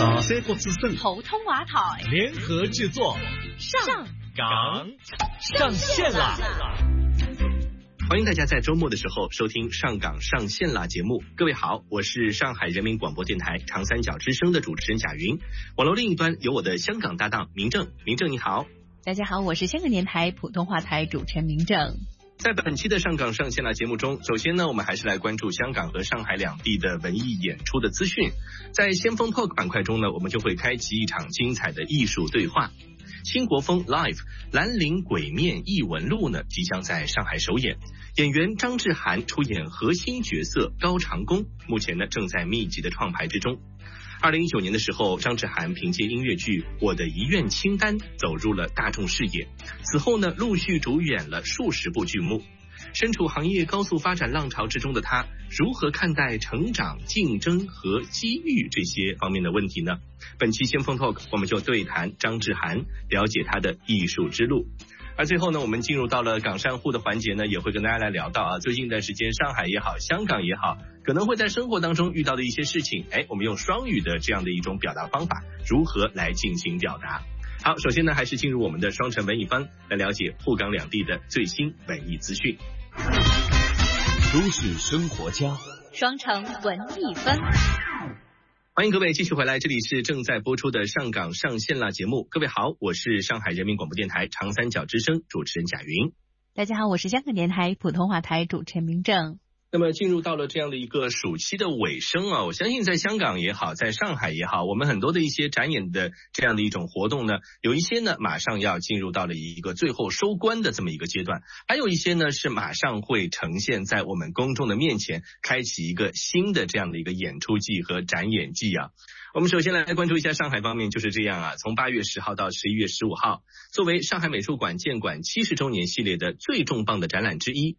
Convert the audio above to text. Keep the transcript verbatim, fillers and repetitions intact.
大山国之声普通话台联合制作， 上港上线啦！ 欢迎大家在周末的时候收听上港上线啦节目。各位好，我是上海人民广播电台长三角之声的主持人贾云。网络另一端有我的香港搭档明正，明正你好。 大家好，我是香港电台普通话台主持人明正。 在本期的上港上线啦节目中，首先呢，我们还是来关注香港和上海两地的文艺演出的资讯。在先锋 Talk 板块中呢，我们就会开启一场精彩的艺术对话。新国风 Live 兰陵鬼面异闻录呢，即将在上海首演。演员张智涵出演核心角色高长恭，目前呢正在密集的创排之中。二零一九年的时候，张智涵凭借音乐剧《我的遗愿清单》走入了大众视野。此后呢，陆续主演了数十部剧目。身处行业高速发展浪潮之中的他，如何看待成长、竞争和机遇这些方面的问题呢？本期先锋 Talk 我们就对谈张智涵，了解他的艺术之路。而最后呢，我们进入到了港商户的环节呢，也会跟大家来聊到啊，最近一段时间上海也好，香港也好，可能会在生活当中遇到的一些事情，哎，我们用双语的这样的一种表达方法，如何来进行表达？好，首先呢，还是进入我们的双城文艺番，来了解沪港两地的最新文艺资讯。 都市生活家， 双城文艺番。 欢迎各位继续回来，这里是正在播出的上港上线啦节目。各位好，我是上海人民广播电台长三角之声主持人贾云。 大家好，我是香港电台普通话台主持人明正。 那么进入到了这样的一个暑期的尾声啊，我相信在香港也好，在上海也好，我们很多的一些展演的这样的一种活动呢，有一些呢马上要进入到了一个最后收官的这么一个阶段，还有一些呢是马上会呈现在我们公众的面前，开启一个新的这样的一个演出季和展演季啊。我们首先来关注一下上海方面，就是这样啊，从八月十号到十一月十五号，作为上海美术馆建馆七十周年系列的最重磅的展览之一，